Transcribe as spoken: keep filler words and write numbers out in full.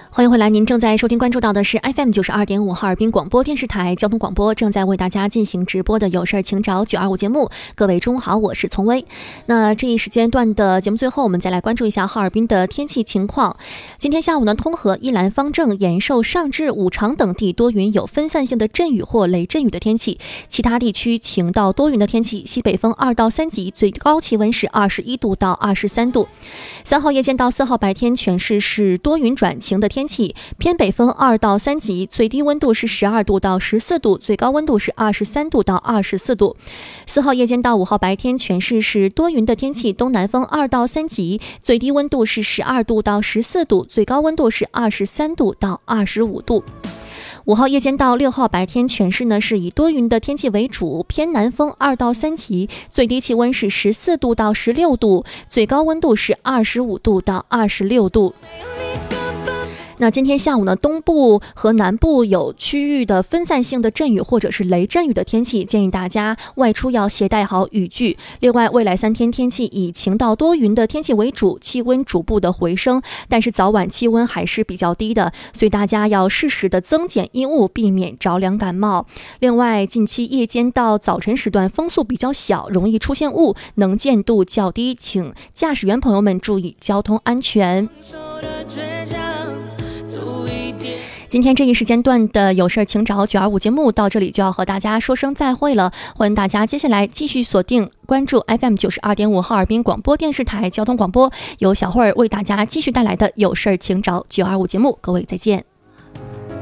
欢迎回来，您正在收听关注到的是 F M 九十二点五哈尔滨广播电视台交通广播，正在为大家进行直播的有事请找九二五节目。各位中午好，我是丛薇。那这一时间段的节目最后，我们再来关注一下哈尔滨的天气情况。今天下午呢，通河、依兰、方正、延寿、上至五常等地多云，有分散性的阵雨或雷阵雨的天气，其他地区晴到多云的天气，西北风二到三级，最高气温是二十一度到二十三度。三号夜间到四号白天全市是多云转晴的天气，偏北风二到三级，最低温度是十二度到十四度，最高温度是二十三度到二十四度。四号夜间到五号白天全市是多云的天气，东南风二到三级，最低温度是十二度到十四度，最高温度是二十三度到二十五度。五号夜间到六号白天全市呢是以多云的天气为主，偏南风二到三级，最低气温是十四度到十六度，最高温度是二十五度到二十六度。那今天下午呢，东部和南部有区域的分散性的阵雨或者是雷阵雨的天气，建议大家外出要携带好雨具。另外，未来三天天气以晴到多云的天气为主，气温逐步的回升，但是早晚气温还是比较低的，所以大家要适时的增减衣物，避免着凉感冒。另外，近期夜间到早晨时段风速比较小，容易出现雾，能见度较低，请驾驶员朋友们注意交通安全。今天这一时间段的有事请找九二五节目到这里就要和大家说声再会了，欢迎大家接下来继续锁定关注 F M 九十二点五哈尔滨广播电视台交通广播，由小慧儿为大家继续带来的有事请找九二五节目，各位再见。